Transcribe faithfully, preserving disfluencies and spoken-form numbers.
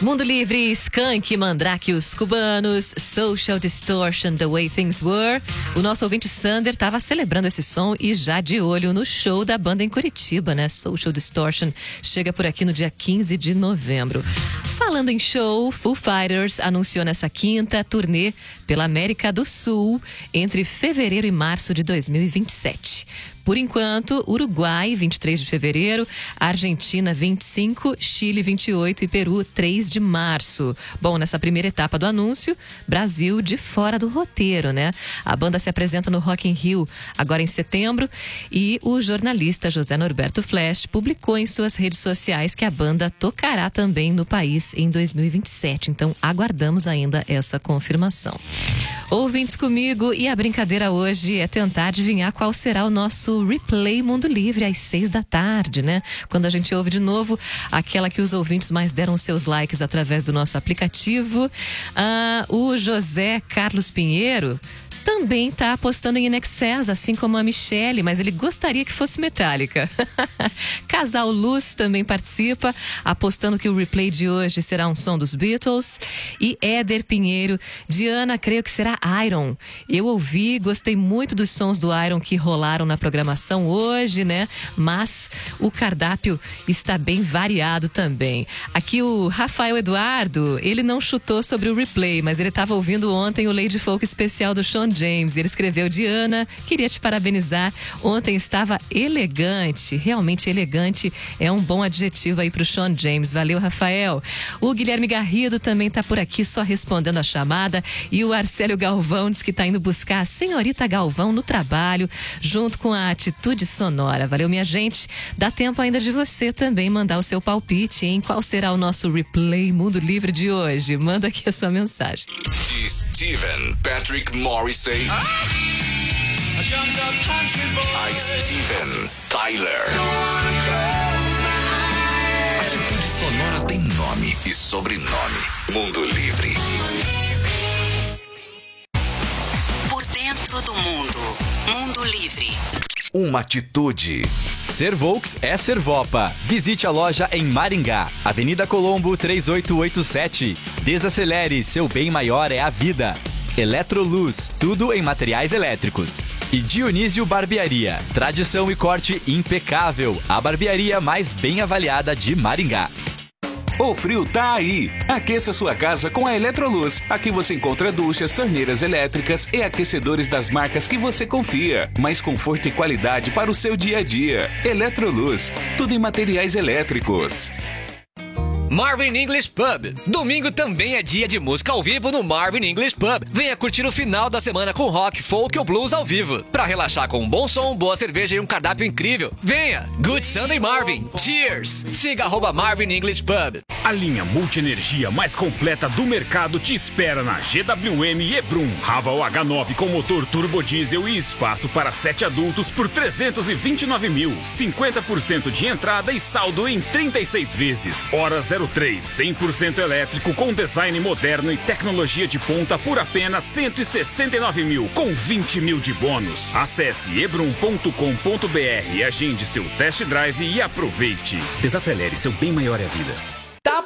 Mundo Livre, Skank, Mandrake, os Cubanos, Social Distortion, The Way Things Were. O nosso ouvinte Sander estava celebrando esse som e já de olho no show da banda em Curitiba, né? Social Distortion chega por aqui no dia quinze de novembro. Falando em show, Foo Fighters anunciou nessa quinta turnê pela América do Sul entre fevereiro e março de dois mil e vinte e sete. Por enquanto, Uruguai, vinte e três de fevereiro, Argentina, vinte e cinco, Chile, vinte e oito e Peru, três de março. Bom, nessa primeira etapa do anúncio, Brasil de fora do roteiro, né? A banda se apresenta no Rock in Rio agora em setembro e o jornalista José Norberto Flash publicou em suas redes sociais que a banda tocará também no país em dois mil e vinte e sete. Então, aguardamos ainda essa confirmação. Ouvintes comigo, e a brincadeira hoje é tentar adivinhar qual será o nosso replay Mundo Livre às seis da tarde, né? Quando a gente ouve de novo aquela que os ouvintes mais deram os seus likes através do nosso aplicativo. Ah, o José Carlos Pinheiro também está apostando em In Excess, assim como a Michele, mas ele gostaria que fosse Metallica. Casal Luz também participa, apostando que o replay de hoje será um som dos Beatles. E Éder Pinheiro, Diana, creio que será Iron. Eu ouvi, gostei muito dos sons do Iron que rolaram na programação hoje, né? Mas o cardápio está bem variado também. Aqui o Rafael Eduardo, ele não chutou sobre o replay, mas ele estava ouvindo ontem o Lady Folk especial do Sean James. Ele escreveu: Diana, queria te parabenizar. Ontem estava elegante, realmente elegante. É um bom adjetivo aí pro Sean James. Valeu, Rafael. O Guilherme Garrido também tá por aqui, só respondendo a chamada. E o Arcélio Galvão diz que tá indo buscar a senhorita Galvão no trabalho, junto com a Atitude Sonora. Valeu, minha gente. Dá tempo ainda de você também mandar o seu palpite, hein? Qual será o nosso replay Mundo Livre de hoje? Manda aqui a sua mensagem. De Steven Patrick Morrissey a Steven Tyler. Atitude Sonora tem nome e sobrenome. Mundo Livre. Por dentro do mundo. Mundo Livre. Uma atitude. Ser Volks é Servopa. Visite a loja em Maringá, Avenida Colombo três oito oito sete. Desacelere, seu bem maior é a vida. Eletroluz, tudo em materiais elétricos. E Dionísio Barbearia, tradição e corte impecável. A barbearia mais bem avaliada de Maringá. O frio tá aí. Aqueça sua casa com a Eletroluz. Aqui você encontra duchas, torneiras elétricas e aquecedores das marcas que você confia. Mais conforto e qualidade para o seu dia a dia. Eletroluz, tudo em materiais elétricos. Marvin English Pub. Domingo também é dia de música ao vivo no Marvin English Pub. Venha curtir o final da semana com rock, folk ou blues ao vivo. Pra relaxar com um bom som, boa cerveja e um cardápio incrível. Venha! Good Sunday Marvin. Cheers! Siga arroba Marvin English Pub. A linha multienergia mais completa do mercado te espera na G W M Hebrum. Raval H nove com motor turbo diesel e espaço para sete adultos por trezentos e vinte e nove mil. cinquenta por cento de entrada e saldo em trinta e seis vezes. Hora zero três, cem por cento elétrico com design moderno e tecnologia de ponta por apenas cento e sessenta e nove mil, com vinte mil de bônus. Acesse hebrum ponto com ponto br e agende seu test drive e aproveite. Desacelere, seu bem maior é a vida.